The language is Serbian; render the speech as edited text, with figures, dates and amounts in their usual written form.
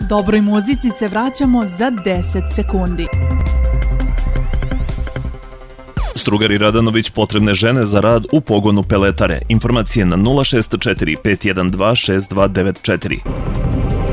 Dobroj muzici se vraćamo za 10 sekundi. Strugari Radanović potrebne žene za rad u pogonu peletare. Informacije na 064 512 6294.